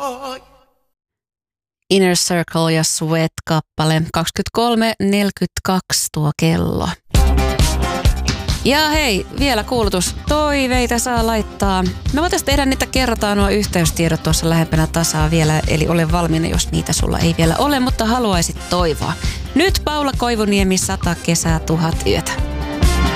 Inner Circle ja Sweat-kappale. 23.42 tuo kello. Ja hei, vielä kuulutus. Toiveita saa laittaa. Me voitaisiin tehdä niitä, kerrotaan nuo yhteystiedot tuossa lähempänä tasaa vielä. Eli ole valmiina, jos niitä sulla ei vielä ole, mutta haluaisit toivoa. Nyt Paula Koivuniemi, 100 kesää, 1000 yötä.